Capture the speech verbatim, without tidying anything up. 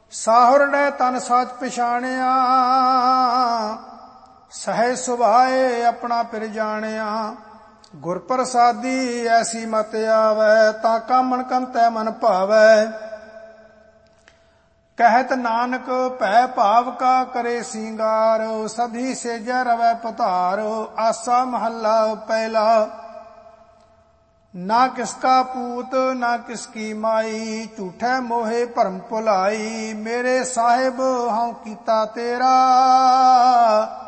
ਸਾਹੁਰੜੈ ਤਨ ਸਾਚ ਪਛਾਣਿਆ, ਸਹਿ ਸੁਭਾਏ ਆਪਣਾ ਫਿਰ ਜਾਣਿਆ। ਗੁਰ ਪ੍ਰਸਾਦੀ ਐਸੀ ਮਤ ਆਵੈ, ਤਾਂ ਕਾਮਣ ਕੰਤੈ ਮਨ ਭਾਵੈ। ਕਹਿਤ ਨਾਨਕ ਭੈ ਭਾਵ ਕਾ ਕਰੇ ਸਿੰਗਾਰ, ਸਭੀ ਸੇਜੈ ਰਵੈ ਪਧਾਰ। ਆਸਾ ਮਹੱਲਾ ਪਹਿਲਾ। ਨਾ ਕਿਸਕਾ ਪੂਤ ਨਾ ਕਿਸਕੀ ਮਾਈ, ਝੂਠੈ ਮੋਹਿ ਭਰਮ ਭੁਲਾਈ। ਮੇਰੇ ਸਾਹਿਬ ਹਉ ਕੀਤਾ ਤੇਰਾ,